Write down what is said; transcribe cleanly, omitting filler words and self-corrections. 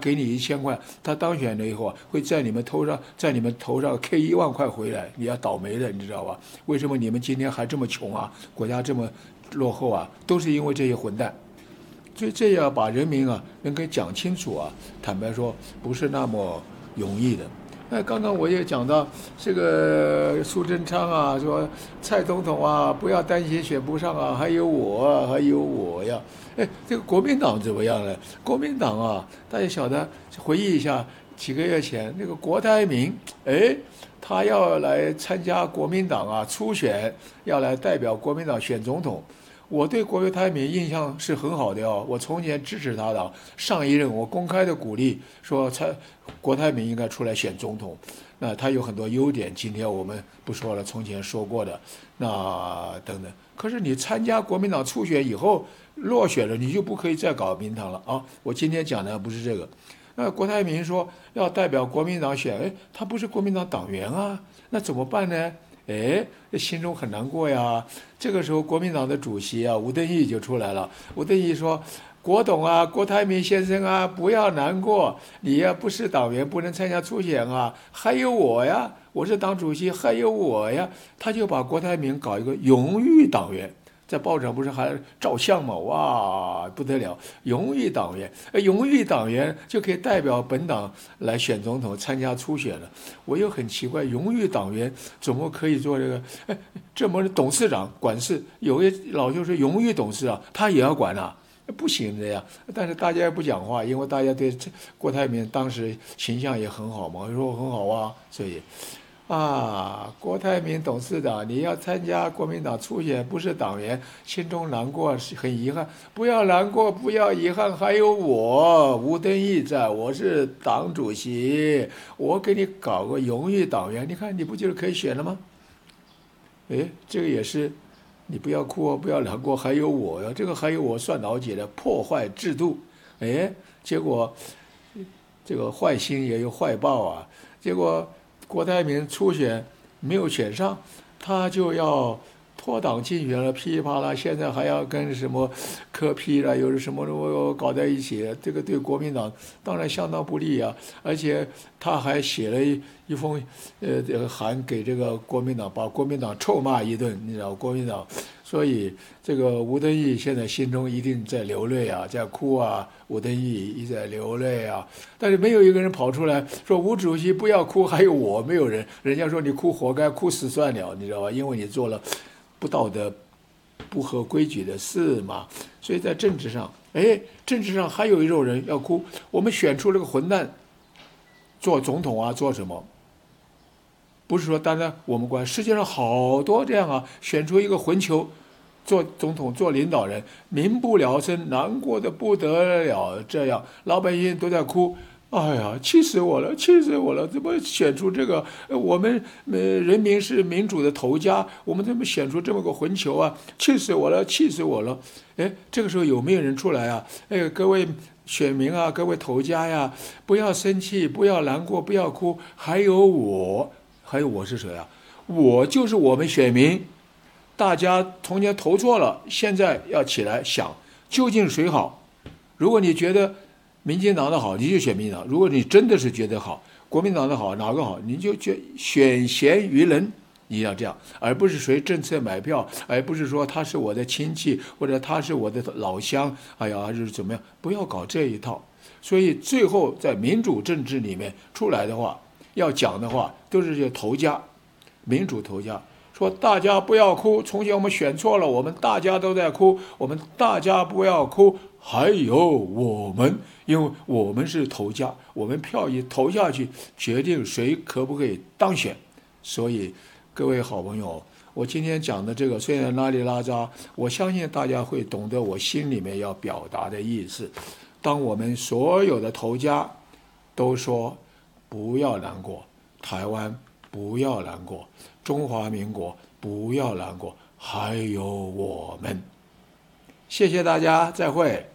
给你1000块，他当选了以后会在你们头上K1万块回来，你要倒霉的，你知道吧？为什么你们今天还这么穷啊？国家这么落后啊？都是因为这些混蛋。所以这要把人民啊能给讲清楚啊，坦白说不是那么容易的。刚刚我也讲到这个苏贞昌啊，说蔡总统啊不要担心选不上啊，还有我呀。这个国民党怎么样呢？国民党啊，大家晓得，回忆一下几个月前那个郭台铭，他要来参加国民党啊初选，要来代表国民党选总统。我对郭台铭印象是很好的哦，我从前支持他的，上一任我公开的鼓励说郭台铭应该出来选总统。那他有很多优点，今天我们不说了，从前说过的那等等。可是你参加国民党初选以后落选了，你就不可以再搞民党了啊！我今天讲的不是这个。那郭台铭说要代表国民党选，他不是国民党党员啊，那怎么办呢？心中很难过呀。这个时候，国民党的主席啊，吴敦义就出来了。吴敦义说：“郭董啊，郭台铭先生啊，不要难过，你呀不是党员，不能参加初选啊，还有我呀，我是党主席，还有我呀。”他就把郭台铭搞一个荣誉党员。在报上不是还照相吗？哇，不得了！荣誉党员，荣誉党员就可以代表本党来选总统，参加初选了。我又很奇怪，荣誉党员怎么可以做这个？这么董事长管事，有些老就是荣誉董事长，他也要管啊，不行的呀。但是大家也不讲话，因为大家对郭台铭当时形象也很好嘛，说很好啊，所以。郭台铭董事长，你要参加国民党初选，不是党员，心中难过，很遗憾。不要难过，不要遗憾，还有我吴敦义在，我是党主席，我给你搞个荣誉党员，你看你不就是可以选了吗？这个也是，你不要哭哦，不要难过，还有我呀，这个还有我算老几的，破坏制度，结果这个坏心也有坏报啊，结果。郭台铭初选没有选上，他就要脱党竞选了，噼里啪啦，现在还要跟什么柯 P 啦，有什么搞在一起，这个对国民党当然相当不利啊。而且他还写了一封这个函给这个国民党，把国民党臭骂一顿，你知道国民党。所以这个吴敦义现在心中一定在流泪啊，在哭啊，吴敦义一直在流泪啊，但是没有一个人跑出来说吴主席不要哭，还有我，没有人，人家说你哭活该，哭死算了，你知道吧？因为你做了不道德、不合规矩的事嘛。所以在政治上，政治上还有一种人要哭，我们选出了个混蛋做总统啊，做什么？不是说单单我们管，世界上好多这样啊，选出一个混球做总统做领导人，民不聊生，难过的不得了，这样老百姓都在哭，哎呀，气死我了，气死我了！怎么选出这个？我们人民是民主的头家，我们怎么选出这么个混球啊？气死我了，气死我了！这个时候有没有人出来啊？各位选民啊，各位头家呀，不要生气，不要难过，不要哭，还有我是谁啊？我就是我们选民，大家从前投错了，现在要起来想，究竟谁好？如果你觉得民进党的好，你就选民进党；如果你真的是觉得好，国民党的好，哪个好，你就选贤于人，你要这样，而不是随政策买票，而不是说他是我的亲戚或者他是我的老乡，还是怎么样？不要搞这一套。所以最后在民主政治里面出来的话，要讲的话都是这头家，民主头家说大家不要哭，从前我们选错了，我们大家都在哭，我们大家不要哭，还有我们，因为我们是头家，我们票一投下去，决定谁可不可以当选。所以各位好朋友，我今天讲的这个虽然拉里拉扎，我相信大家会懂得我心里面要表达的意思。当我们所有的头家都说不要难过，台湾不要难过，中华民国不要难过，还有我们。谢谢大家，再会。